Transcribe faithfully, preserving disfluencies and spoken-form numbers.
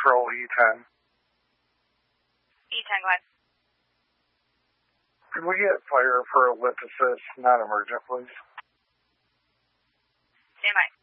Patrol E ten. E ten, go ahead. Could we get fire for a lift assist, not emergent, please? Stand by.